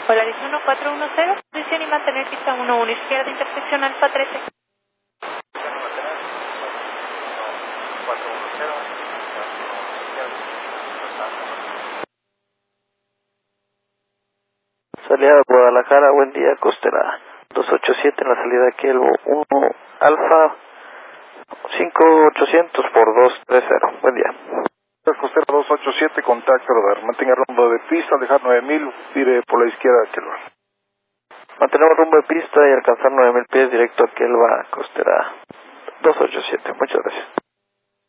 Polaris 1410, posición y mantener pista 11 izquierda, intersección Alfa 13. Salida de Guadalajara, buen día, costera 287 en la salida aquí el 1 Alfa 5800 por 230, buen día. Costera 287, contacto radar, mantenga rumbo de pista, dejar 9000, vire por la izquierda aquel va. Mantenemos rumbo de pista y alcanzar 9000 pies directo a Kelva, costera 287, muchas gracias.